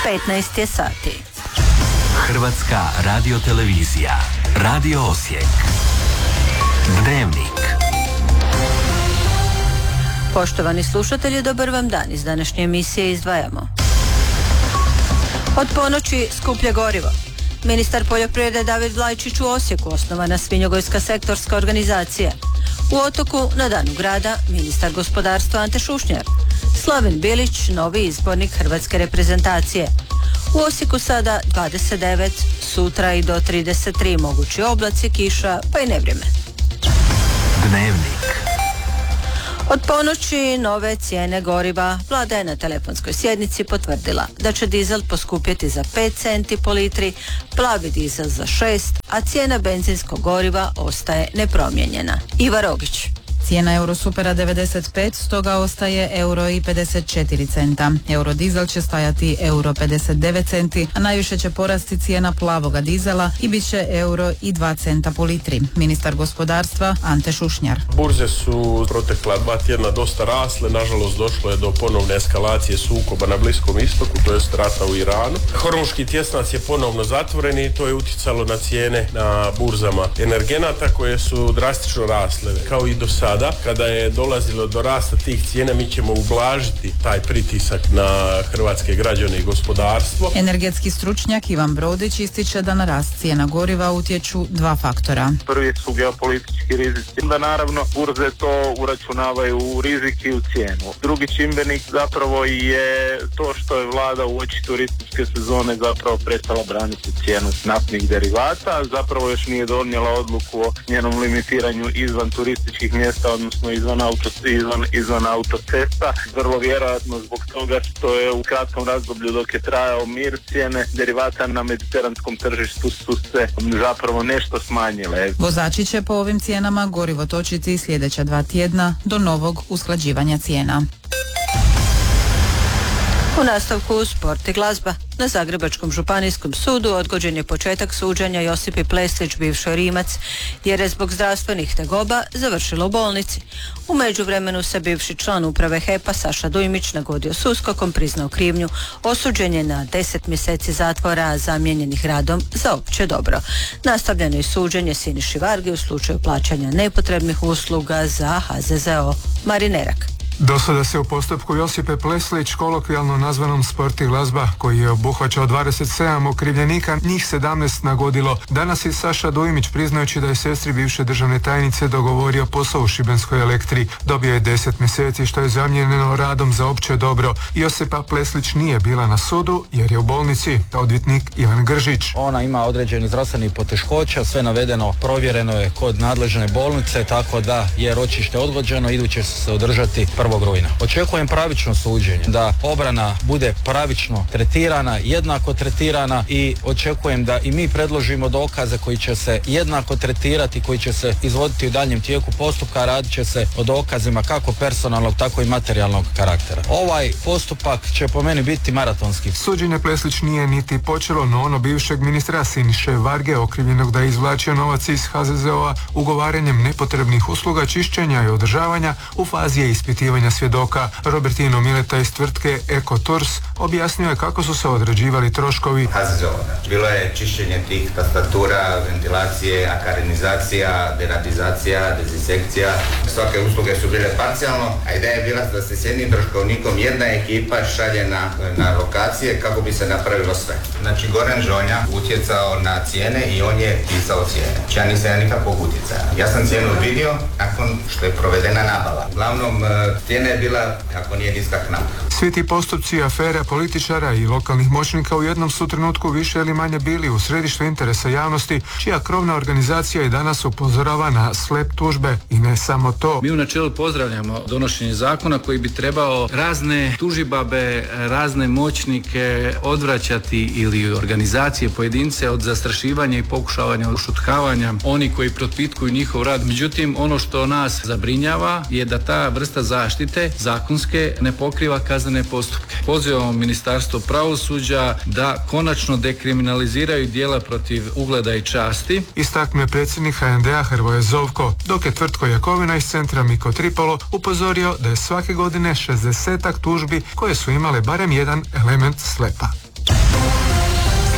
15 je sati. Hrvatska radiotelevizija. Radio Osijek. Dnevnik. Poštovani slušatelji, dobar vam dan. Iz današnje emisije izdvajamo. Od ponoći skuplje gorivo. Ministar poljoprivrede David Vlajčić u Osijeku, osnovana svinjogojska sektorska organizacija. U Otoku na Danu grada ministar gospodarstva Ante Šušnjar. Slaven Bilić, novi izbornik hrvatske reprezentacije. U Osijeku sada 29, sutra i do 33, mogući oblaci, kiša pa i nevrijeme. Dnevnik. Od ponoći nove cijene goriva. Vlada je na telefonskoj sjednici potvrdila da će dizel poskupjeti za 5 centi po litri, plavi dizel za 6, a cijena benzinskog goriva ostaje nepromijenjena. Iva Rogić. Cijena Eurosupera 95, stoga ostaje euro i 54 centa. Eurodizel će stajati euro 59 centi, a najviše će porasti cijena plavoga dizela i bit će euro i 2 centa po litri. Ministar gospodarstva Ante Šušnjar. Burze su protekla 2 tjedna dosta rasle, nažalost došlo je do ponovne eskalacije sukoba na Bliskom istoku, to jest rata u Iranu. Hormuški tjesnac je ponovno zatvoren i to je utjecalo na cijene na burzama energenata koje su drastično rasle, kao i do sada. Kada je dolazilo do rasta tih cijena, mi ćemo ublažiti taj pritisak na hrvatske građane i gospodarstvo. Energetski stručnjak Ivan Brodić ističe da na rast cijena goriva utječu 2 faktora. Prvi su geopolitički rizici, da naravno burze to uračunavaju u rizik i u cijenu. Drugi čimbenik zapravo je to što je vlada u oči turističke sezone zapravo prestala braniti cijenu naftnih derivata, zapravo još nije donijela odluku o njenom limitiranju izvan turističkih mjesta, odnosno izvan autocesta. Vrlo vjerojatno zbog toga što je u kratkom razdoblju dok je trajao mir, cijene derivata na mediteranskom tržištu su se zapravo nešto smanjile. Vozači će po ovim cijenama gorivo točiti sljedeća 2 tjedna do novog usklađivanja cijena. U nastavku sport i glazba. Na Zagrebačkom županijskom sudu odgođen je početak suđenja Josipi Pleslić, bivšoj Rimac, jer je zbog zdravstvenih tegoba završila u bolnici. U međuvremenu se bivši član uprave HEP-a Saša Dujmić nagodio s USKOK-om, priznao krivnju, osuđen je na 10 mjeseci zatvora zamijenjenih radom za opće dobro. Nastavljeno je suđenje Siniši Vargi u slučaju plaćanja nepotrebnih usluga za HZZO. Marinerak. Do sada se u postupku Josipe Pleslić, kolokvijalno nazvanom sport i glazba, koji je obuhvaćao 27 okrivljenika, njih 17 nagodilo. Danas je Saša Dujmić, priznajući da je sestri bivše državne tajnice dogovorio posao u Šibenskoj Elektri. Dobio je 10 mjeseci, što je zamijenjeno radom za opće dobro. Josipa Pleslić nije bila na sudu jer je u bolnici. Odvjetnik Ivan Gržić. Ona ima određeni zdravstveni poteškoća, sve navedeno provjereno je kod nadležne bolnice, tako da je ročište odgođeno, iduće se održati 1. rujna. Očekujem pravično suđenje, da obrana bude pravično tretirana, jednako tretirana, i očekujem da i mi predložimo dokaze koji će se jednako tretirati, koji će se izvoditi u daljem tijeku postupka. Radit će se o dokazima kako personalnog, tako i materijalnog karaktera. Ovaj postupak će po meni biti maratonski. Suđenje Pleslić nije niti počelo, no ono bivšeg ministra Siniše Varge, okrivljenog da je izvlačio novac iz HZZO-a ugovaranjem nepotrebnih usluga čišćenja i održavanja, u fazi je ispitivanja svjedoka. Robertino Mileta iz tvrtke Eko Tours objasnio je kako su se određivali troškovi HZZO. Bilo je čišćenje tih tastatura, ventilacije, akarinizacija, deratizacija, dezinsekcija. Svake usluge su bile parcijalno, a ideja je bila da se s jednim troškovnikom jedna ekipa šalje na lokacije kako bi se napravilo sve. Znači Goran Žonja utjecao na cijene i on je pisao cijene. Ja nisam nikakvog utjecaja. Ja sam cijenu vidio nakon što je provedena nabava. Uglavnom, cijena je bila, ako nije niska knap. Svi ti postupci, afere političara i lokalnih moćnika u jednom su trenutku više ili manje bili u središtu interesa javnosti, čija krovna organizacija i danas upozorava na slep tužbe. I ne samo to. Mi u načelu pozdravljamo donošenje zakona koji bi trebao razne tužibabe, razne moćnike odvraćati, ili organizacije, pojedince, od zastrašivanja i pokušavanja ušutkavanja oni koji propitkuju njihov rad. Međutim, ono što nas zabrinjava je da ta vrsta zaštite zakonske ne pokriva kaznene postupke. Pozivamo Ministarstvo pravosuđa da konačno dekriminaliziraju djela protiv ugleda i časti. Istaknuo je predsjednik HND-a Hrvoje Zovko, dok je Tvrtko Jakovina iz centra Miko Tripolo upozorio da je svake godine 60-ak tužbi koje su imale barem jedan element slepa.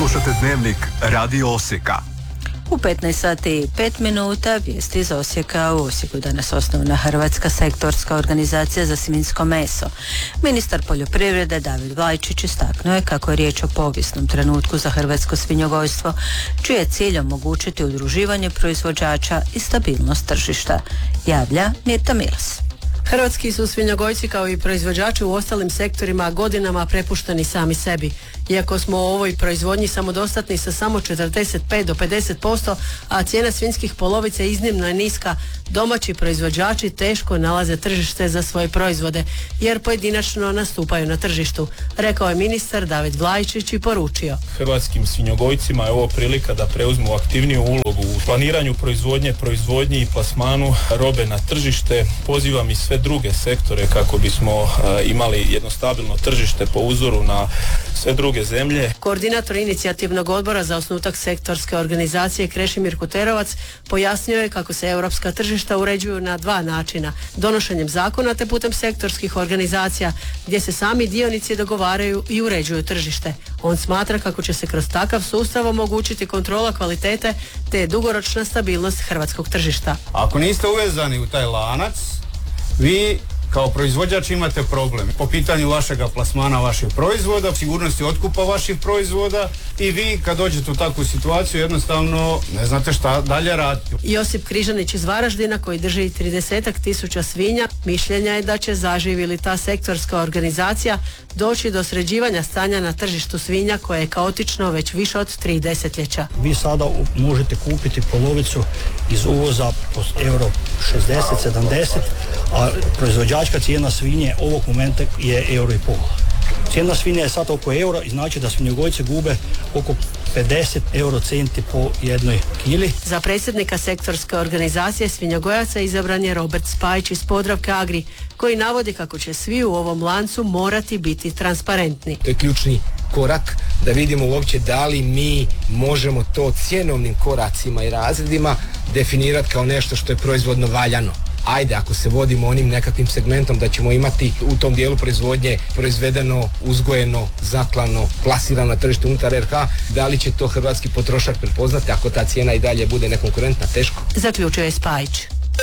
Slušate Dnevnik Radio Osijeka. U 15 sati i 5 minuta vijesti iz Osijeka. U Osijeku danas osnovna Hrvatska sektorska organizacija za svinjsko meso. Ministar poljoprivrede David Vlajčić istaknuo je kako je riječ o povijesnom trenutku za hrvatsko svinjogojstvo, čiji je cilj omogućiti udruživanje proizvođača i stabilnost tržišta. Javlja Mirta Milas. Hrvatski su svinjogojci kao i proizvođači u ostalim sektorima godinama prepušteni sami sebi. Iako smo u ovoj proizvodnji samodostatni sa samo 45 do 50%, a cijena svinjskih polovica iznimno je niska, domaći proizvođači teško nalaze tržište za svoje proizvode, jer pojedinačno nastupaju na tržištu, rekao je ministar David Vlajčić i poručio. Hrvatskim svinjogojcima je ovo prilika da preuzmu aktivniju ulogu u planiranju proizvodnji i plasmanu robe na tržište. Pozivam i sve druge sektore kako bismo imali jedno stabilno tržište po uzoru na sve druge zemlje. Koordinator inicijativnog odbora za osnutak sektorske organizacije Krešimir Kuterovac pojasnio je kako se europska tržišta uređuju na dva načina: donošenjem zakona te putem sektorskih organizacija gdje se sami dionici dogovaraju i uređuju tržište. On smatra kako će se kroz takav sustav omogućiti kontrola kvalitete te dugoročna stabilnost hrvatskog tržišta. Ako niste uvezani u taj lanac, vi kao proizvođač imate problem po pitanju vašega plasmana vaših proizvoda, sigurnosti otkupa vaših proizvoda i vi kad dođete u takvu situaciju jednostavno ne znate šta dalje raditi. Josip Križanić iz Varaždina, koji drži 30.000 svinja, mišljenja je da će, zaživi li ta sektorska organizacija, doći do sređivanja stanja na tržištu svinja koje je kaotično već više od 3 desetljeća. Vi sada možete kupiti polovicu iz uvoza po euro 60-70, a proizvođačka cijena svinje ovog momenta je euro i pol. Cijena svinje je sad oko euro i znači da svinjogojci gube oko 50 eurocenti po jednoj kili. Za predsjednika sektorske organizacije svinjogojaca izabran je Robert Spajić iz Podravke Agri, koji navodi kako će svi u ovom lancu morati biti transparentni. To je ključni korak da vidimo uopće da li mi možemo to cjenovnim koracima i razredima definirati kao nešto što je proizvodno valjano. Ajde, ako se vodimo onim nekakvim segmentom da ćemo imati u tom dijelu proizvodnje proizvedeno, uzgojeno, zaklano, plasirano na tržištu unutar RH, da li će to hrvatski potrošač prepoznati ako ta cijena i dalje bude nekonkurentna? Teško. Zaključuje Spajić.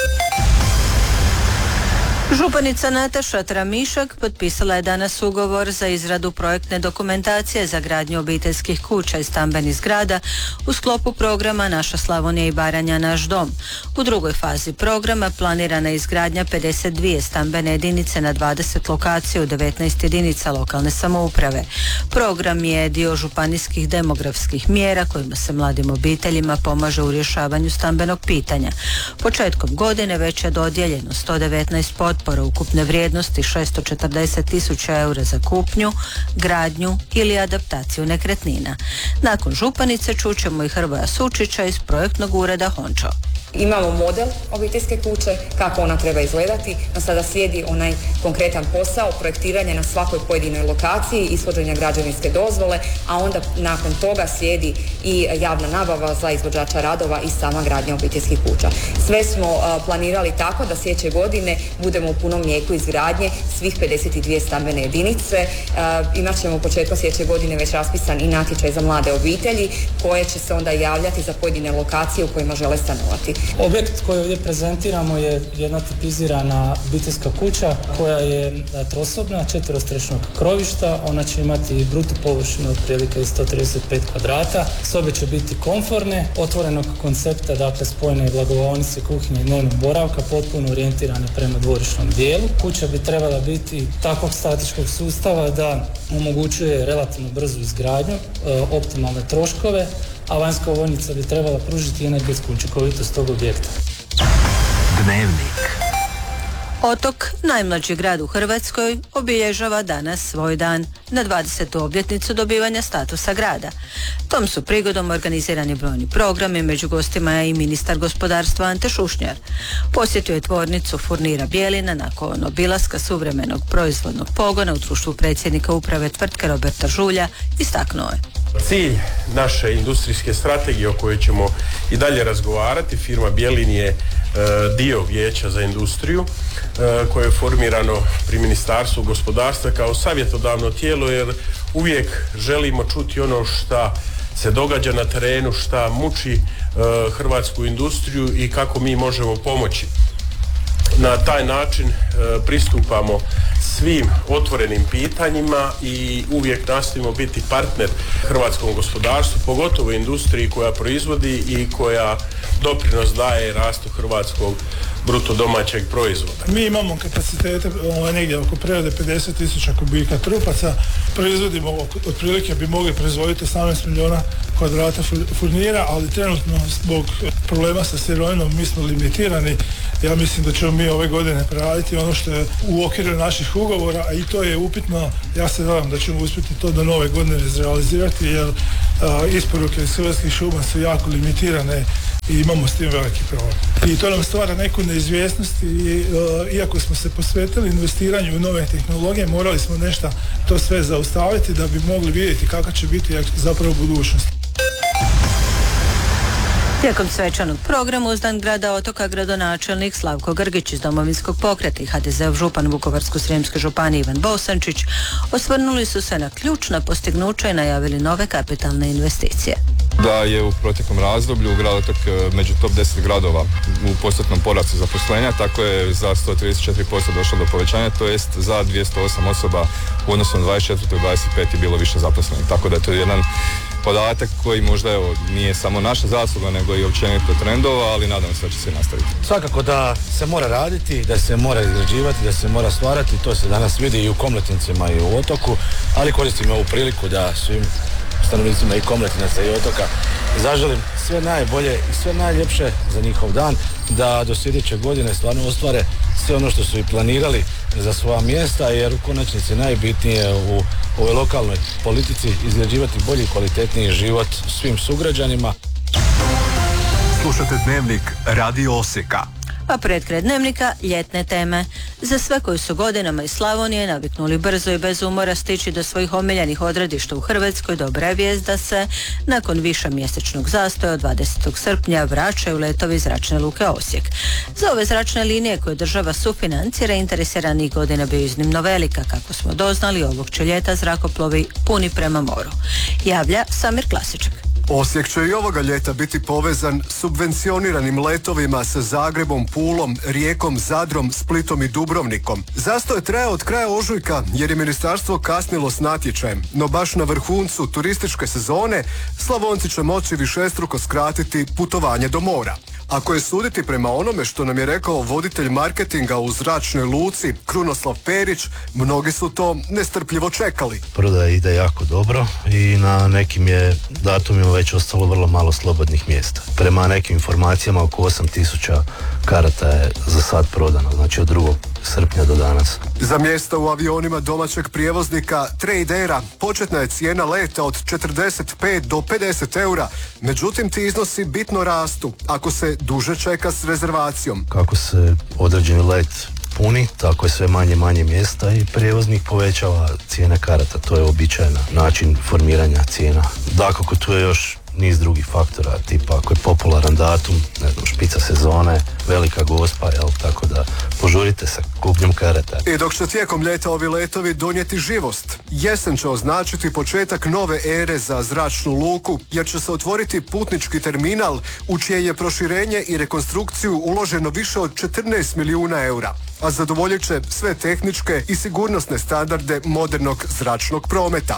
Županica Nataša Tramišak potpisala je danas ugovor za izradu projektne dokumentacije za gradnju obiteljskih kuća i stambenih zgrada u sklopu programa Naša Slavonija i Baranja, naš dom. U drugoj fazi programa planirana je izgradnja 52 stambene jedinice na 20 lokacija u 19 jedinica lokalne samouprave. Program je dio županijskih demografskih mjera kojima se mladim obiteljima pomaže u rješavanju stambenog pitanja. Početkom godine već je dodijeljeno 119 potpora ukupne vrijednosti 640.000 eura za kupnju, gradnju ili adaptaciju nekretnina. Nakon županice čućemo i Hrvoja Sučića iz projektnog ureda Hončo. Imamo model obiteljske kuće, kako ona treba izgledati, no sada slijedi onaj konkretan posao, projektiranje na svakoj pojedinoj lokaciji, ishođenja građevinske dozvole, a onda nakon toga slijedi i javna nabava za izvođača radova i sama gradnja obiteljskih kuća. Sve smo planirali tako da sljedeće godine budemo u punom mjeku izgradnje svih 52 stambene jedinice. Imat ćemo početkom sljedeće godine već raspisan i natječaj za mlade obitelji koje će se onda javljati za pojedine lokacije u kojima žele stanovati. Objekt koji ovdje prezentiramo je jedna tipizirana obiteljska kuća koja je trosobna, 4-strešnog krovišta. Ona će imati bruto površinu otprilike 135 kvadrata. Sobe će biti komforne, otvorenog koncepta, dakle spojene blagovaonice, kuhinje i dnevnog boravka, potpuno orijentirane prema dvorišnom dijelu. Kuća bi trebala biti takvog statičkog sustava da omogućuje relativno brzu izgradnju, optimalne troškove, a vanjska ovojnica bi trebala pružiti energetsku učinkovitost tog objekta. Dnevnik. Otok, najmlađi grad u Hrvatskoj, obilježava danas svoj dan na 20. obljetnicu dobivanja statusa grada. Tom su prigodom organizirani brojni programi, među gostima je i ministar gospodarstva Ante Šušnjar. Posjetio je tvornicu Furnira Bjelina nakon obilaska suvremenog proizvodnog pogona u društvu predsjednika uprave tvrtke Roberta Žulja, istaknuo je. Cilj naše industrijske strategije o kojoj ćemo i dalje razgovarati, firma Bjelin je dio Vijeća za industriju koje je formirano pri Ministarstvu gospodarstva kao savjetodavno tijelo, jer uvijek želimo čuti ono što se događa na terenu, šta muči hrvatsku industriju i kako mi možemo pomoći. Na taj način pristupamo svim otvorenim pitanjima i uvijek nastojimo biti partner hrvatskom gospodarstvu, pogotovo industriji koja proizvodi i koja doprinos daje rastu hrvatskog bruto domaćeg proizvoda. Mi imamo kapacitete negdje oko prerade 50.000 kubika trupaca, proizvodimo otprilike bi mogli proizvoditi 18 milijuna kvadrata furnira, ali trenutno zbog problema sa sirovinom mi smo limitirani. Ja mislim da ćemo mi ove godine preraditi ono što je u okviru naših ugovora, a i to je upitno. Ja se nadam da ćemo uspjeti to do nove godine izrealizirati, jer isporuke iz Hrvatskih šuma su jako limitirane i imamo s tim veliki problem. I to nam stvara neku neizvjesnost i iako smo se posvetili investiranju u nove tehnologije, morali smo nešto to sve zaustaviti da bi mogli vidjeti kakva će biti zapravo budućnost. Tijekom svečanog programa uz Dan grada Otoka gradonačelnik Slavko Grgić iz Domovinskog pokreta i HDZ-ov župan Vukovarsko-srijemske županije Ivan Bosančić osvrnuli su se na ključna postignuća i najavili nove kapitalne investicije. Da je u proteklom razdoblju grad Otok među top 10 gradova u postotnom porastu zaposlenja, tako je za 134% došlo do povećanja, to jest za 208 osoba u odnosu na 24. i 25. je bilo više zaposlenih, tako da je to jedan podatak koji možda nije samo naša zasluga, nego i općenito trendova, ali nadam se da će se nastaviti. Svakako da se mora raditi, da se mora izgrađivati, da se mora stvarati, to se danas vidi i u Komletincima i u Otoku, ali koristim ovu priliku da svim stanovnicima i Komletinaca i Otoka zaželim sve najbolje i sve najljepše za njihov dan, da do sljedeće godine stvarno ostvare sve ono što su i planirali za svoja mjesta, jer u konačnici najbitnije u ovoj lokalnoj politici izgrađivati bolji i kvalitetniji život svim sugrađanima. Slušate Dnevnik Radio Osijeka. A pred kraj dnevnika ljetne teme. Za sve koji su godinama iz Slavonije naviknuli brzo i bez umora stići do svojih omiljenih odredišta u Hrvatskoj, dobra je vijest da se nakon višemjesečnog zastoja od 20. srpnja vraćaju letovi zračne luke Osijek. Za ove zračne linije koje država sufinancira interes je ranijih godina bio iznimno velika, kako smo doznali ovog će ljeta zrakoplovi puni prema moru. Javlja Samir Klasičak. Osijek će i ovoga ljeta biti povezan subvencioniranim letovima sa Zagrebom, Pulom, Rijekom, Zadrom, Splitom i Dubrovnikom. Zastoj traje od kraja ožujka jer je ministarstvo kasnilo s natječajem, no baš na vrhuncu turističke sezone Slavonci će moći višestruko skratiti putovanje do mora. Ako je suditi prema onome što nam je rekao voditelj marketinga u zračnoj luci Krunoslav Perić, mnogi su to nestrpljivo čekali. Prodaja ide jako dobro i na nekim je datumima već ostalo vrlo malo slobodnih mjesta. Prema nekim informacijama oko 8.000 karata je za sad prodano, znači od 2. srpnja do danas. Za mjesta u avionima domaćeg prijevoznika Tradera početna je cijena leta od 45 do 50 eura, međutim ti iznosi bitno rastu ako se duže čeka s rezervacijom. Kako se određeni let puni, tako je sve manje mjesta i prijevoznik povećava cijene karata. To je uobičajen način formiranja cijena. Dakako tu je još niz drugih faktora, tipa ako je popularan datum, ne znam, špica sezone, velika gospa, tako da požurite se kupnjom karata. I dok će tijekom ljeta ovi letovi donijeti živost, jesen će označiti početak nove ere za zračnu luku, jer će se otvoriti putnički terminal u čije je proširenje i rekonstrukciju uloženo više od 14 milijuna eura, a zadovoljit će sve tehničke i sigurnosne standarde modernog zračnog prometa.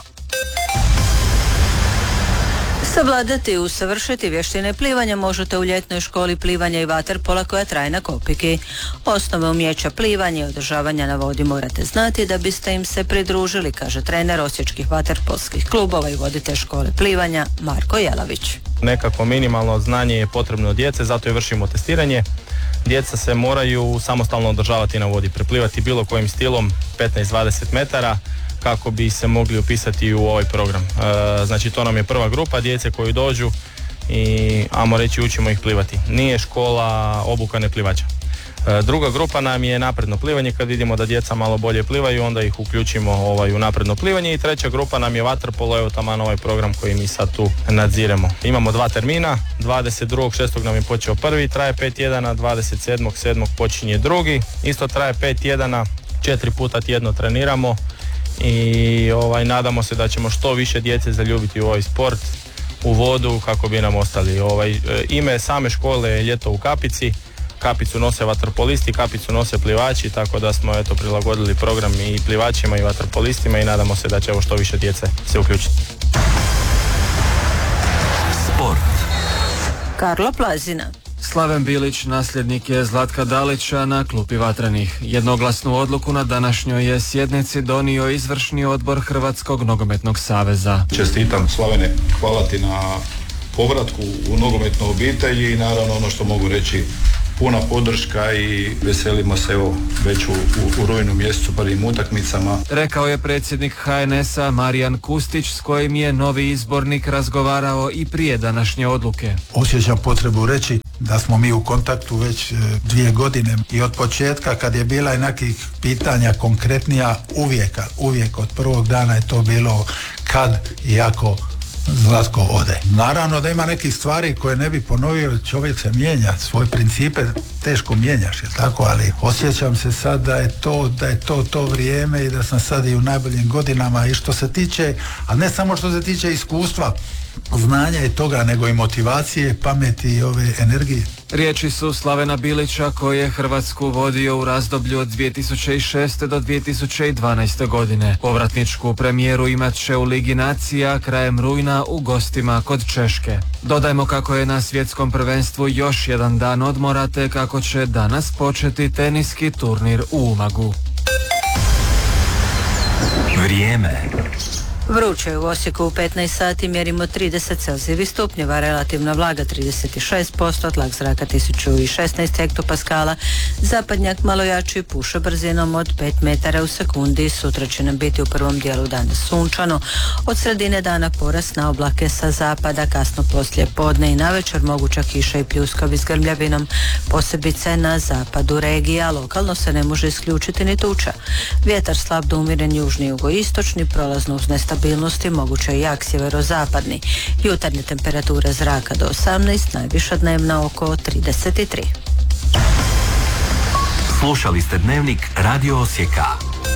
Savladati i usavršiti vještine plivanja možete u ljetnoj školi plivanja i vaterpola koja traje na Kopiki. Osnove umijeća plivanja i održavanja na vodi morate znati da biste im se pridružili, kaže trener osječkih vaterpolskih klubova i voditelj škole plivanja Marko Jelavić. Nekako minimalno znanje je potrebno djece, zato i vršimo testiranje. Djeca se moraju samostalno održavati na vodi, preplivati bilo kojim stilom 15-20 metara, kako bi se mogli upisati u ovaj program. Znači to nam je prva grupa djece koji dođu i ajmo reći učimo ih plivati. Nije škola obuka neplivača. Druga grupa nam je napredno plivanje, kad vidimo da djeca malo bolje plivaju onda ih uključimo u napredno plivanje i treća grupa nam je vaterpolo, evo taman ovaj program koji mi sad tu nadziremo. Imamo 2 termina, 22.6. nam je počeo prvi, traje 5 tjedana, 27.7. počinje drugi, isto traje 5 tjedana, 4 puta tjedno treniramo i nadamo se da ćemo što više djece zaljubiti u ovaj sport. u vodu kako bi nam ostali. Ime same škole je Ljeto u kapici. Kapicu nose vaterpolisti, kapicu nose plivači, tako da smo prilagodili program i plivačima i vaterpolistima i nadamo se da će što više djece se uključiti. Sport. Karlo Plazina. Slaven Bilić nasljednik je Zlatka Dalića na klupi Vatrenih. Jednoglasnu odluku na današnjoj je sjednici donio izvršni odbor Hrvatskog nogometnog saveza. Čestitam Slavene, hvala ti na povratku u nogometnu obitelj i naravno ono što mogu reći, puna podrška i veselimo se već u rujnu mjesecu prvim utakmicama. Rekao je predsjednik HNS-a Marijan Kustić s kojim je novi izbornik razgovarao i prije današnje odluke. Osjećam potrebu reći da smo mi u kontaktu već 2 godine i od početka kad je bila i nekih pitanja konkretnija uvijek od prvog dana je to bilo kad i ako Zlatko ode. Naravno da ima nekih stvari koje ne bi ponovio, čovjek se mijenja, svoje principe teško mijenjaš, je tako, ali osjećam se sad da je to vrijeme i da sam sad i u najboljim godinama i što se tiče, a ne samo što se tiče iskustva, znanja i toga, nego i motivacije, pameti i ove energije. Riječi su Slavena Bilića koji je Hrvatsku vodio u razdoblju od 2006. do 2012. godine. Povratničku premijeru imat će u Ligi nacija krajem rujna u gostima kod Češke. Dodajmo kako je na svjetskom prvenstvu još jedan dan odmora te kako će danas početi teniski turnir u Umagu. Vrijeme. Vruće je u Osijeku u 15 sati, mjerimo 30 Celzijevih stupnjeva, relativna vlaga 36%, tlak zraka 1016 hektopaskala, zapadnjak malo jači puše brzinom od 5 metara u sekundi, sutra će nam biti u prvom dijelu dana sunčano, od sredine dana porast na oblake sa zapada, kasno poslije podne i navečer moguća kiša i pljuskavi s grmljavinom, posebice na zapadu regija, lokalno se ne može isključiti ni tuča. Vjetar slab do umjeren južni jugoistočni, prolazno uz nestabilnosti, moguće i jak sjeverozapadni. Jutarnje temperature zraka do 18, najviša dnevna oko 33. Slušali ste Dnevnik Radio Osijeka.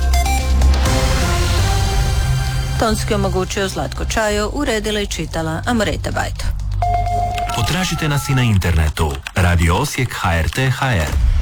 Tonski omogućio Zlatko Čajo, uredila i čitala Amreta Bajto. Potražite nas i na internetu radioosijek.hr.hr.